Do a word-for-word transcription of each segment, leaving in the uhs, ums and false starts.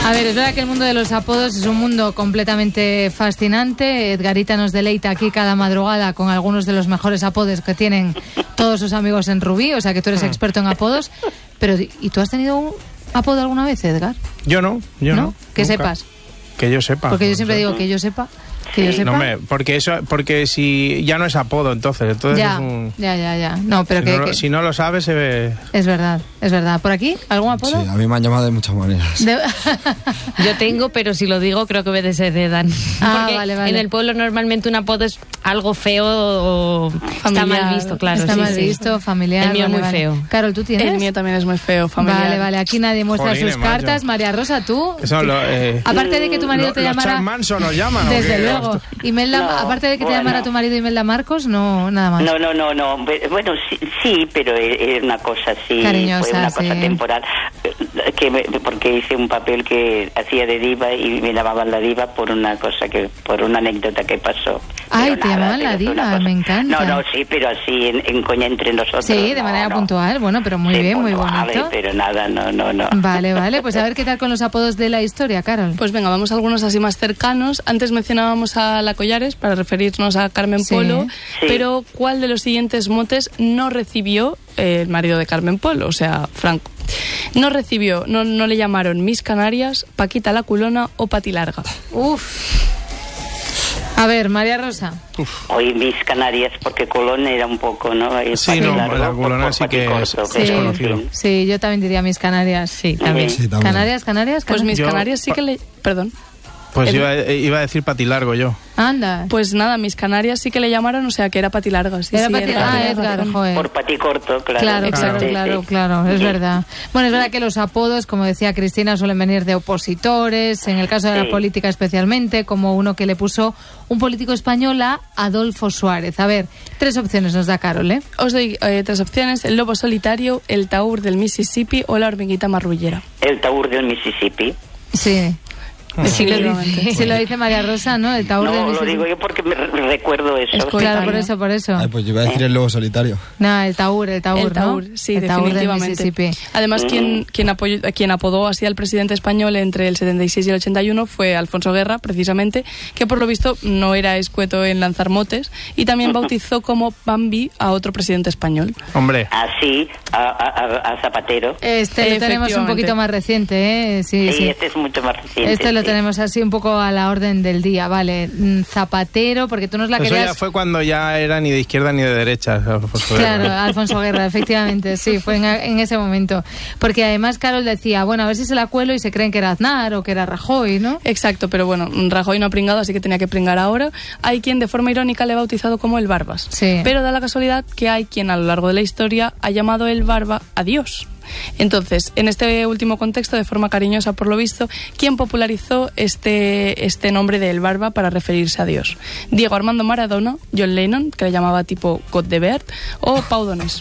A ver, es verdad que el mundo de los apodos es un mundo completamente fascinante. Edgarita nos deleita aquí cada madrugada con algunos de los mejores apodos que tienen todos sus amigos en Rubí, o sea que tú eres experto en apodos. Pero, ¿y tú has tenido un apodo alguna vez, Edgar? Yo no, yo no. ¿No? Que nunca. sepas. Que yo sepa. Porque yo siempre digo que yo sepa. Que yo sepa. No, me, porque eso, porque si ya no es apodo, entonces, entonces ya, es un... ya, ya, ya. No, pero si que, no, que si no lo sabes, se ve... Es verdad, es verdad. ¿Por aquí? ¿Algún apodo? Sí, a mí me han llamado de muchas maneras. De... Yo tengo, pero si lo digo creo que me desheredan. Ah, porque vale, vale. en el pueblo normalmente un apodo es algo feo o está mal visto, claro. Está sí, mal sí. visto, familiar. El mío es vale, muy vale. feo. Carol, ¿tú tienes? El mío también es muy feo, familiar. Vale, vale. Aquí nadie muestra Jolines, sus macho. cartas. María Rosa, ¿tú? Eso lo, eh, Aparte de que tu marido lo- te los llamara... Charles Manson nos llaman, ¿o Desde qué? luego. Imelda, No, aparte de que te bueno. llamara tu marido Imelda Marcos, no, nada más. No, no, no, no. Bueno, sí, sí, pero era una cosa así, Cariñosa, fue una cosa sí. temporal, que me- porque hice un papel que hacía de diva y me llamaban la diva por una cosa que, por una anécdota que pasó. Ay, Pero te nada, llamaban la pero fue una diva, cosa- me encanta. No, no, sí, pero así en, en coña entre nosotros. Sí, de no, manera no. puntual. Bueno, pero muy Sí, bien, muy puntual, bonito. pero nada, no, no, no. Vale, vale. Pues a ver qué tal con los apodos de la historia, Carol. Pues venga, vamos a algunos así más cercanos. Antes mencionábamos a la Collares para referirnos a Carmen Sí. Polo, Sí. pero ¿cuál de los siguientes motes no recibió eh, el marido de Carmen Polo, o sea, Franco? No recibió, no, no le llamaron Miss Canarias, Paquita la Culona o Pati Larga. Uf. A ver, María Rosa. Hoy mis Canarias, porque Colón era un poco, ¿no? Ahí Sí, Pati no, Largo, la por- Colona por sí Pati que Corto, es- pero, es en conocido. fin. Sí, yo también diría mis Canarias. Sí, también. Sí, también. Canarias, Canarias, Pues Canarias. Miss Yo- Canarias sí que le... Perdón. Pues El- iba, iba a decir patilargo yo. Anda. Pues nada, Miss Canarias sí que le llamaron, o sea, que era Pati Larga. Sí, Era sí, Pati- era ah, Pati Edgar, Larga. joder. Por Pati Corto, claro. Claro, claro, Sí, claro, sí. claro, es Sí. verdad. Bueno, es verdad que los apodos, como decía Cristina, suelen venir de opositores, en el caso de la Sí. política especialmente, como uno que le puso un político español a Adolfo Suárez. A ver, tres opciones nos da Carol, ¿eh? Os doy eh, tres opciones: el lobo solitario, el taur del Mississippi o la hormiguita marrullera. El taur del Mississippi. Sí. Sí, lo dice, sí, lo dice María Rosa, ¿no? El taur No, del lo Mississippi. digo yo porque me re- recuerdo eso. Es Claro, coetáneo. por eso, por eso. Ay, pues yo iba a decir el lobo solitario. No, el taur, el taur, El taur, ¿no? sí, el taur del definitivamente. Mississippi. Además, quien, quien, apoyó, quien apodó así al presidente español entre el setenta y seis y el ochenta y uno fue Alfonso Guerra, precisamente, que por lo visto no era escueto en lanzar motes, y también bautizó como Bambi a otro presidente español. Hombre, Así, a, a- a Zapatero. Este lo tenemos un Efectivamente. poquito más reciente, ¿eh? Sí, Sí, sí. este es mucho más reciente. Este lo sí. tenemos así un poco a la orden del día, vale. Mm, Zapatero, porque tú nos la eso querías... ya fue cuando ya era ni de izquierda ni de derecha. Alfonso Claro, Guerra. Alfonso Guerra, efectivamente, sí, fue en, en ese momento. Porque además Carol decía, bueno, a ver si se la cuelo y se creen que era Aznar o que era Rajoy, ¿no? Exacto, pero bueno, Rajoy no ha pringado, así que tenía que pringar ahora. Hay quien de forma irónica le ha bautizado como el Barbas. Sí. Pero da la casualidad que hay quien a lo largo de la historia ha llamado el Barba a Dios. Entonces, en este último contexto, de forma cariñosa por lo visto, ¿quién popularizó este, este nombre de El Barba para referirse a Dios? Diego Armando Maradona, John Lennon, que le llamaba tipo God de Bert, o Pau Donés.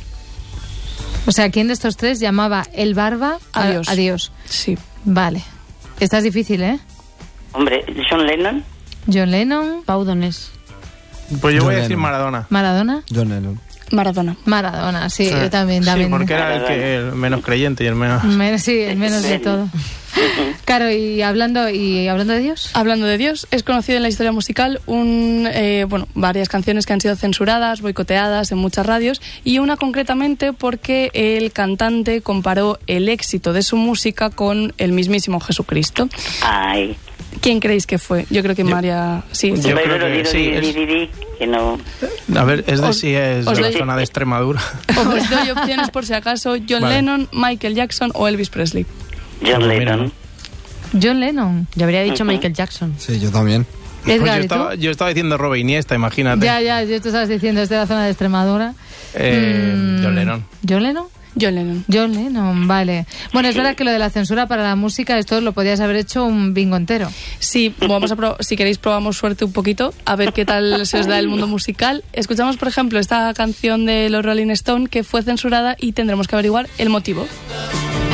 O sea, ¿quién de estos tres llamaba el barba a, A Dios. a Dios? Sí. Vale. Esta es difícil, ¿eh? Hombre, John Lennon. John Lennon, Pau Donés. Pues yo John voy a decir Lennon. Maradona. Maradona. John Lennon. Maradona. Maradona, sí, yo también. Sí, también. porque era el, que, el menos creyente y el menos... Men- sí, el menos de todo. Claro, y hablando, y hablando de Dios. Hablando de Dios, es conocido en la historia musical un, eh, bueno, varias canciones que han sido censuradas, boicoteadas en muchas radios, y una concretamente porque el cantante comparó el éxito de su música con el mismísimo Jesucristo. Ay. ¿Quién creéis que fue? Yo creo que María... Sí, Yo sí. creo Pero que di- sí, di- es- di- di- di, que no. A ver, es de Os- si es os de la doy- zona de Extremadura. Os doy opciones por si acaso: John Vale. Lennon, Michael Jackson o Elvis Presley. John Pues mira, Lennon. ¿no? John Lennon. Yo habría dicho Michael Jackson. Sí, yo también. Pues Edgar, yo, ¿y tú? estaba, yo estaba diciendo Robe Iniesta, imagínate. Ya, ya, yo te estabas diciendo, es de la zona de Extremadura. Eh, Mm, John Lennon. ¿John Lennon? John Lennon. John Lennon, vale. Bueno, es verdad que lo de la censura para la música, esto lo podías haber hecho un bingo entero. Sí, vamos a pro- si queréis probamos suerte un poquito, a ver qué tal se os da el mundo musical. Escuchamos, por ejemplo, esta canción de los Rolling Stone que fue censurada y tendremos que averiguar el motivo.